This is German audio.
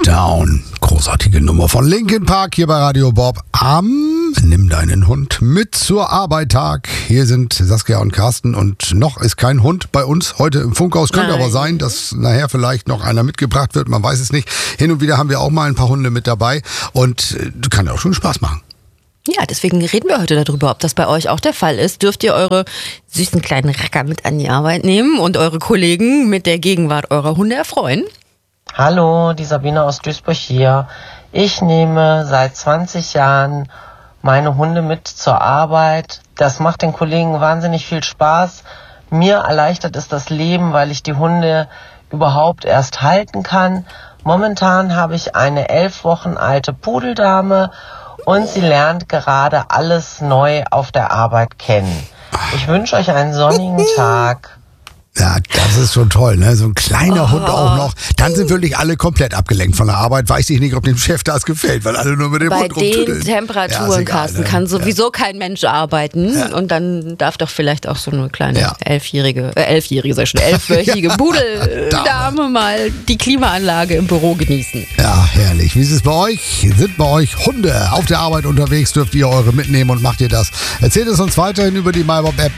Down. Großartige Nummer von Linkin Park hier bei Radio Bob am Nimm deinen Hund mit zur Arbeit Tag. Hier sind Saskia und Carsten und noch ist kein Hund bei uns heute im Funkhaus. Könnte aber sein, dass nachher vielleicht noch einer mitgebracht wird, man weiß es nicht. Hin und wieder haben wir auch mal ein paar Hunde mit dabei und kann auch schon Spaß machen. Ja, deswegen reden wir heute darüber, ob das bei euch auch der Fall ist. Dürft ihr eure süßen kleinen Racker mit an die Arbeit nehmen und eure Kollegen mit der Gegenwart eurer Hunde erfreuen? Hallo, die Sabine aus Duisburg hier. Ich nehme seit 20 Jahren meine Hunde mit zur Arbeit. Das macht den Kollegen wahnsinnig viel Spaß. Mir erleichtert es das Leben, weil ich die Hunde überhaupt erst halten kann. Momentan habe ich eine 11 Wochen alte Pudeldame und sie lernt gerade alles neu auf der Arbeit kennen. Ich wünsche euch einen sonnigen Tag. Ja, das ist schon toll, ne? So ein kleiner Hund auch noch. Dann sind wirklich alle komplett abgelenkt von der Arbeit. Weiß ich nicht, ob dem Chef das gefällt, weil alle nur mit dem Hund rumtüdeln. Bei den Temperaturen, Carsten, kann sowieso kein Mensch arbeiten. Ja. Und dann darf doch vielleicht auch so eine kleine elfjährige Pudeldame mal die Klimaanlage im Büro genießen. Ja, herrlich. Wie ist es bei euch? Sind bei euch Hunde auf der Arbeit unterwegs? Dürft ihr eure mitnehmen und macht ihr das? Erzählt es uns weiterhin über die MyBob-App.